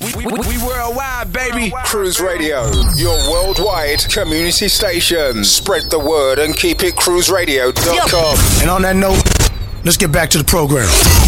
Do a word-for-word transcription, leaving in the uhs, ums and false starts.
We, we, we worldwide, baby. Cruise Radio, your worldwide community station. Spread the word and keep it cruise radio dot com. And on that note, let's get back to the program.